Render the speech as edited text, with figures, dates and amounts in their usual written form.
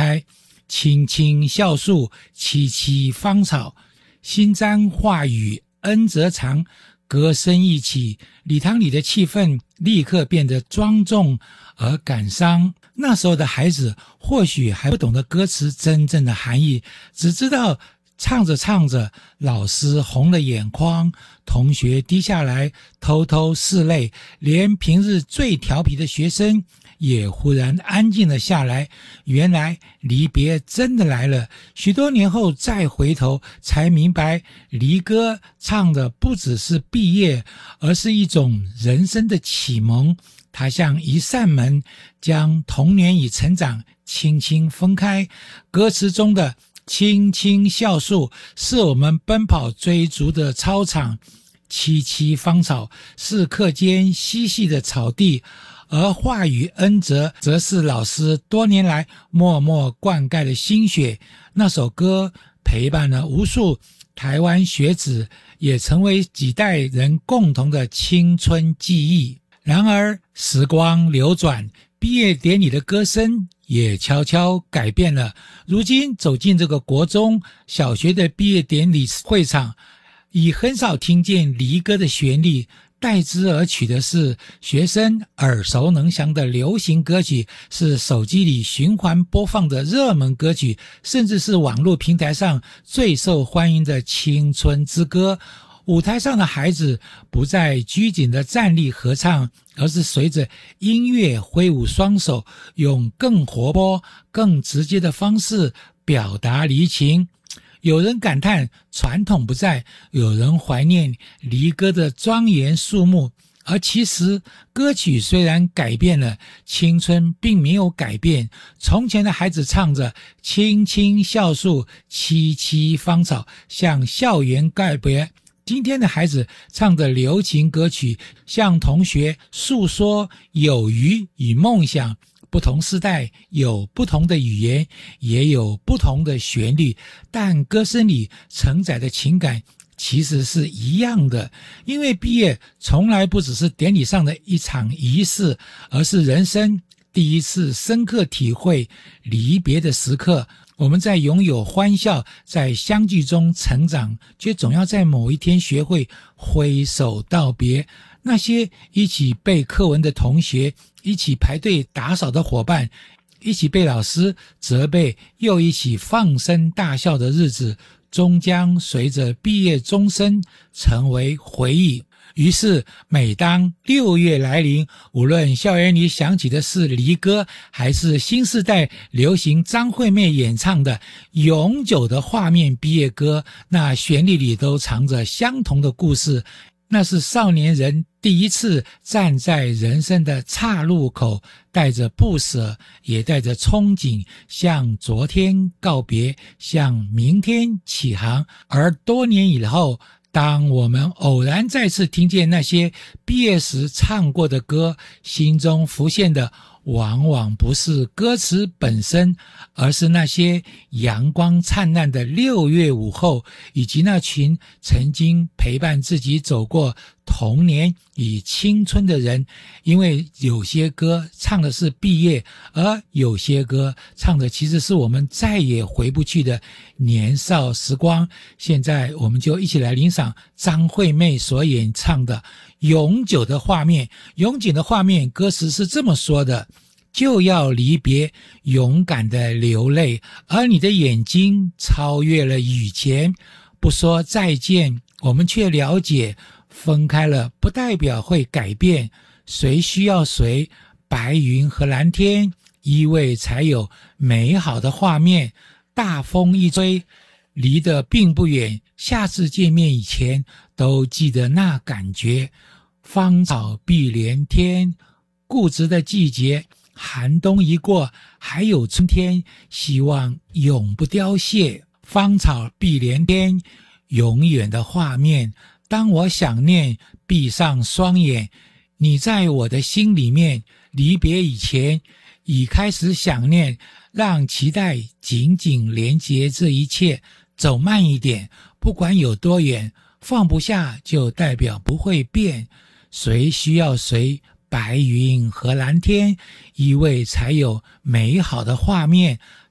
开。青青校树，萋萋芳草，新簪化雨恩泽长。歌声一起，礼堂里的气氛立刻变得庄重而感伤。那时候的孩子或许还不懂得歌词真正的含义，只知道唱着唱着，老师红了眼眶，同学低下来偷偷拭泪，连平日最调皮的学生也忽然安静了下来。原来离别真的来了。许多年后再回头，才明白离歌唱的不只是毕业，而是一种人生的启蒙。它像一扇门，将童年与成长轻轻分开。歌词中的青青校树是我们奔跑追逐的操场，萋萋芳草是课间嬉戏的草地，而化雨恩泽则是老师多年来默默灌溉的心血。那首歌陪伴了无数台湾学子，也成为几代人共同的青春记忆。然而时光流转，毕业典礼的歌声也悄悄改变了。如今走进这个国中小学的毕业典礼会场，已很少听见离歌的旋律，代之而取的是学生耳熟能详的流行歌曲，是手机里循环播放的热门歌曲，甚至是网络平台上最受欢迎的青春之歌。舞台上的孩子不再拘谨的站立合唱，而是随着音乐挥舞双手，用更活泼更直接的方式表达离情。有人感叹传统不在，有人怀念离歌的庄严肃穆。而其实歌曲虽然改变了，青春并没有改变。从前的孩子唱着青青校树，萋萋芳草，向校园告别。今天的孩子唱着流行歌曲，向同学诉说友谊与梦想。不同世代有不同的语言，也有不同的旋律，但歌声里承载的情感其实是一样的。因为毕业从来不只是典礼上的一场仪式，而是人生第一次深刻体会离别的时刻。我们在拥有欢笑，在相聚中成长，却总要在某一天学会挥手道别。那些一起背课文的同学，一起排队打扫的伙伴，一起被老师责备又一起放声大笑的日子，终将随着毕业钟声成为回忆。于是每当6月来临，无论校园里响起的是离歌，还是新世代流行张惠妹演唱的永久的画面毕业歌，那旋律里都藏着相同的故事。那是少年人第一次站在人生的岔路口，带着不舍，也带着憧憬，向昨天告别，向明天起航。而多年以后，当我们偶然再次听见那些毕业时唱过的歌，心中浮现的往往不是歌词本身，而是那些阳光灿烂的6月午后，以及那群曾经陪伴自己走过童年与青春的人。因为有些歌唱的是毕业，而有些歌唱的其实是我们再也回不去的年少时光。现在我们就一起来欣赏张惠妹所演唱的永久的画面。永久的画面歌词是这么说的：就要离别，勇敢的流泪，而你的眼睛超越了以前。不说再见，我们却了解，分开了不代表会改变。谁需要谁，白云和蓝天，依偎才有美好的画面。大风一吹，离得并不远，下次见面以前，都记得那感觉。芳草碧连天，固执的季节，寒冬一过，还有春天，希望永不凋谢。芳草碧连天，永远的画面。当我想念，闭上双眼，你在我的心里面。离别以前，已开始想念，让期待紧紧连结这一切。走慢一点，不管有多远，放不下就代表不会变。谁需要谁，白云和蓝天，依偎才有美好的画面。